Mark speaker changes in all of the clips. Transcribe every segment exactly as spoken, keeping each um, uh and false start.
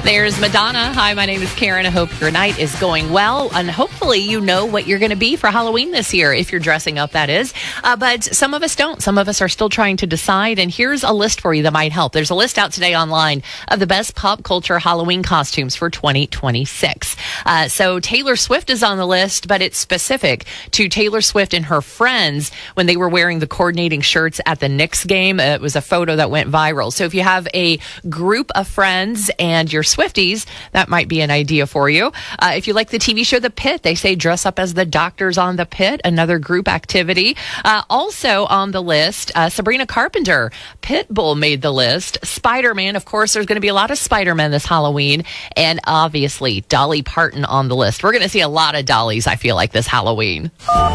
Speaker 1: There's Madonna. Hi, my name is Karen. I hope your night is going well. And hopefully you know what you're going to be for Halloween this year, if you're dressing up, that is. Uh, but some of us don't. Some of us are still trying to decide. And here's a list for you that might help. There's a list out today online of the best pop culture Halloween costumes for twenty twenty-six. Uh, so Taylor Swift is on the list, but it's specific to Taylor Swift and her friends when they were wearing the coordinating shirts at the Knicks game. Uh, it was a photo that went viral. So if you have a group of friends and you're Swifties, that might be an idea for you. Uh, if you like the T V show The Pit, they say dress up as the doctors on The Pit, another group activity. Uh, also on the list, uh, Sabrina Carpenter. Pitbull made the list. Spider-Man, of course, there's going to be a lot of Spider-Man this Halloween. And obviously, Dolly Parton on the list. We're going to see a lot of Dollys, I feel like, this Halloween.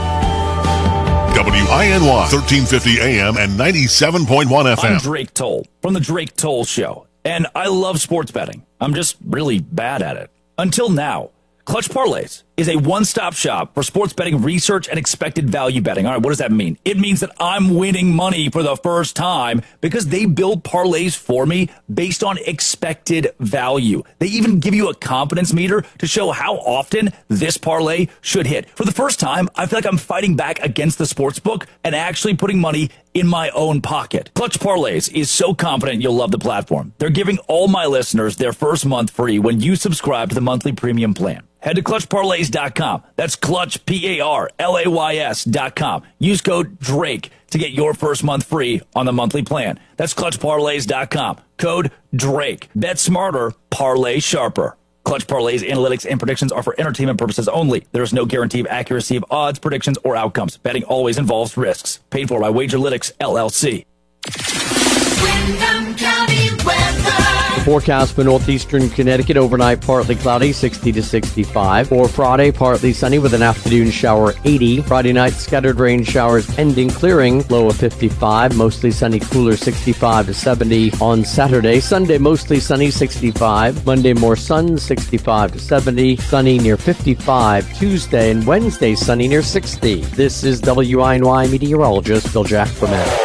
Speaker 2: W I N Y, thirteen fifty A M and ninety-seven point one F M.
Speaker 3: I'm Drake Toll from The Drake Toll Show, and I love sports betting. I'm just really bad at it. Until now. Clutch Parlays is a one-stop shop for sports betting research and expected value betting. All right, what does that mean? It means that I'm winning money for the first time because they build parlays for me based on expected value. They even give you a confidence meter to show how often this parlay should hit. For the first time, I feel like I'm fighting back against the sportsbook and actually putting money in my own pocket. Clutch Parlays is so confident you'll love the platform. They're giving all my listeners their first month free when you subscribe to the monthly premium plan. Head to clutch parlays dot com. That's Clutch, P A R L A Y S dot com. Use code DRAKE to get your first month free on the monthly plan. That's clutch parlays dot com. Code DRAKE. Bet smarter, parlay sharper. Clutch Parlays analytics and predictions are for entertainment purposes only. There is no guarantee of accuracy of odds, predictions, or outcomes. Betting always involves risks. Paid for by Wagerlytics, L L C.
Speaker 4: Windham County weather.
Speaker 5: Forecast for northeastern Connecticut, overnight partly cloudy, sixty to sixty-five. For Friday, partly sunny with an afternoon shower, eighty. Friday night, scattered rain showers ending, clearing, low of fifty-five. Mostly sunny, cooler, sixty-five to seventy on Saturday. Sunday, mostly sunny, sixty-five. Monday, more sun, sixty-five to seventy. Sunny near fifty-five. Tuesday and Wednesday, sunny near sixty. This is W I N Y meteorologist Bill Jack Vermet.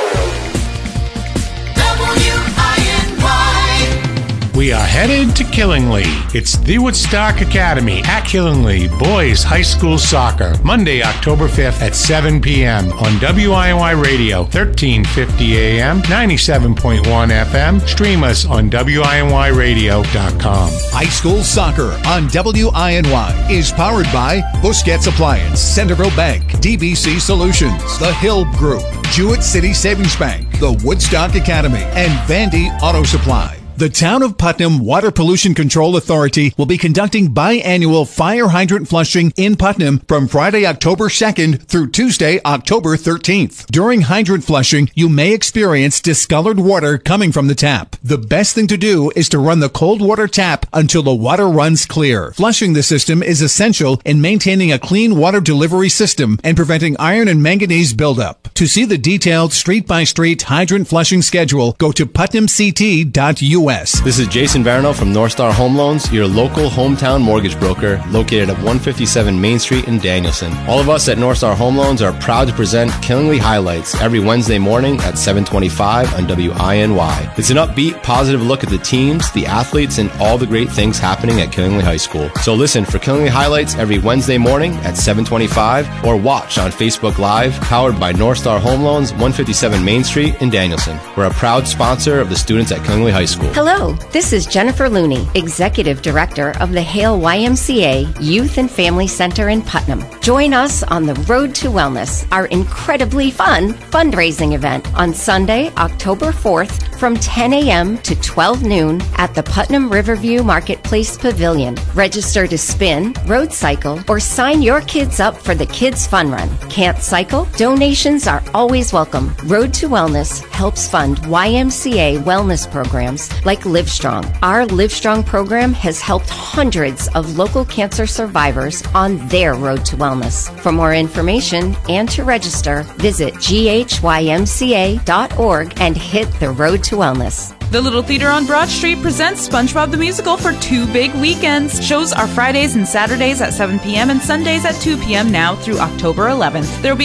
Speaker 6: We are headed to Killingly. It's the Woodstock Academy at Killingly Boys High School Soccer, Monday, October fifth at seven p.m. on W I N Y Radio, thirteen fifty A M, ninety-seven point one F M. Stream us on W I N Y radio dot com.
Speaker 7: High School Soccer on W I N Y is powered by Busquets Appliance, Centerville Bank, D B C Solutions, The Hill Group, Jewett City Savings Bank, the Woodstock Academy, and Vandy Auto Supply. The Town of Putnam Water Pollution Control Authority will be conducting biannual fire hydrant flushing in Putnam from Friday, October second through Tuesday, October thirteenth. During hydrant flushing, you may experience discolored water coming from the tap. The best thing to do is to run the cold water tap until the water runs clear. Flushing the system is essential in maintaining a clean water delivery system and preventing iron and manganese buildup. To see the detailed street-by-street hydrant flushing schedule, go to putnam c t dot u s.
Speaker 8: This is Jason Varno from North Star Home Loans, your local hometown mortgage broker located at one fifty-seven Main Street in Danielson. All of us at North Star Home Loans are proud to present Killingly Highlights every Wednesday morning at seven twenty-five on W I N Y. It's an upbeat, positive look at the teams, the athletes, and all the great things happening at Killingly High School. So listen for Killingly Highlights every Wednesday morning at seven twenty-five or watch on Facebook Live, powered by North Star Home Loans, one fifty-seven Main Street in Danielson. We're a proud sponsor of the students at Killingly High School.
Speaker 9: Hello, this is Jennifer Looney, Executive Director of the Hale Y M C A Youth and Family Center in Putnam. Join us on the Road to Wellness, our incredibly fun fundraising event on Sunday, October fourth from ten a.m. to twelve noon at the Putnam Riverview Marketplace Pavilion. Register to spin, road cycle, or sign your kids up for the Kids Fun Run. Can't cycle? Donations are always welcome. Road to Wellness helps fund Y M C A wellness programs like Livestrong. Our Livestrong program has helped hundreds of local cancer survivors on their road to wellness. For more information and to register, visit g h y m c a dot org and hit the road to wellness.
Speaker 10: The Little Theater on Broad Street presents SpongeBob the Musical for two big weekends. Shows are Fridays and Saturdays at seven p.m. and Sundays at two p.m. now through October eleventh. There will be